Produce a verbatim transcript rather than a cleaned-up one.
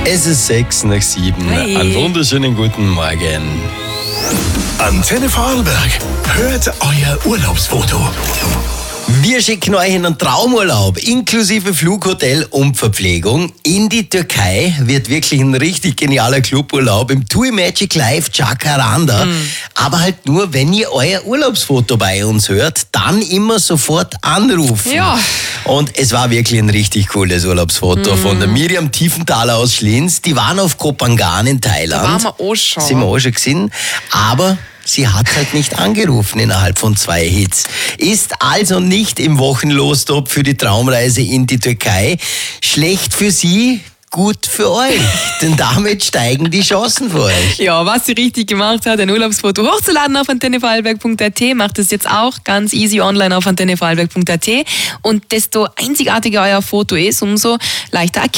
Es ist sechs nach sieben. Hey. Einen wunderschönen guten Morgen. Antenne Vorarlberg, hört euer Urlaubsfoto. Wir schicken euch in einen Traumurlaub, inklusive Flughotel und Verpflegung. In die Türkei wird wirklich ein richtig genialer Cluburlaub im TUI Magic Life Jacaranda. Mhm. Aber halt nur, wenn ihr euer Urlaubsfoto bei uns hört, dann immer sofort anrufen. Ja. Und es war wirklich ein richtig cooles Urlaubsfoto mhm. von der Miriam Tiefenthaler aus Schlinz. Die waren auf Koh Phangan in Thailand. Da waren wir auch schon. Sind wir auch schon gesehen. Aber sie hat halt nicht angerufen innerhalb von zwei Hits. Ist also nicht im Wochenlostop für die Traumreise in die Türkei. Schlecht für sie, gut für euch. Denn damit steigen die Chancen für euch. Ja, was sie richtig gemacht hat, ein Urlaubsfoto hochzuladen auf antenne vorarlberg punkt a t, macht es jetzt auch ganz easy online auf antenne vorarlberg punkt a t. Und desto einzigartiger euer Foto ist, umso leichter